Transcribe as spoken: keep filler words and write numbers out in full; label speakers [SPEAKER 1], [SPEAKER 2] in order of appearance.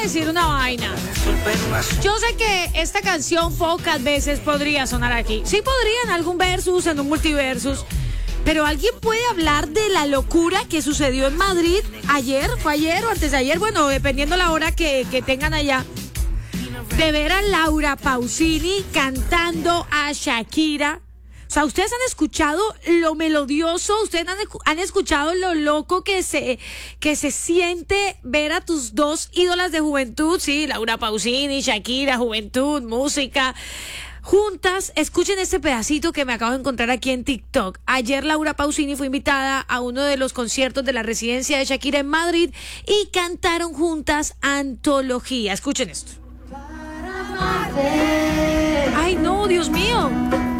[SPEAKER 1] decir una vaina. Yo sé que esta canción pocas veces podría sonar aquí. Sí podría en algún versus, en un multiversus. Pero ¿alguien puede hablar de la locura que sucedió en Madrid ayer? ¿Fue ayer o antes de ayer? Bueno, dependiendo la hora que, que tengan allá. De ver a Laura Pausini cantando a Shakira. O sea, ¿ustedes han escuchado lo melodioso? ¿Ustedes han, han escuchado lo loco que se, que se siente ver a tus dos ídolas de juventud? Sí, Laura Pausini, Shakira, juventud, música. Juntas, escuchen este pedacito que me acabo de encontrar aquí en TikTok. Ayer Laura Pausini fue invitada a uno de los conciertos de la residencia de Shakira en Madrid y cantaron juntas Antología. Escuchen esto. Ay, no, Dios mío.